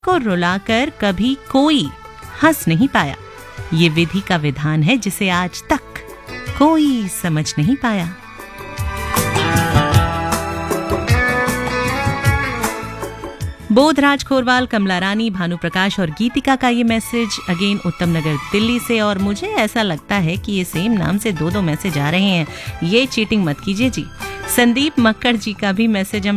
को रुलाकर कभी कोई हंस नहीं पाया। ये विधि का विधान है जिसे आज तक कोई समझ नहीं पाया। बोधराज खोरवाल, कमला रानी, भानु प्रकाश और गीतिका का ये मैसेज अगेन उत्तम नगर दिल्ली से। और मुझे ऐसा लगता है कि ये सेम नाम से दो मैसेज आ रहे हैं, ये चीटिंग मत कीजिए जी। संदीप मक्कड़ जी का भी मैसेज हम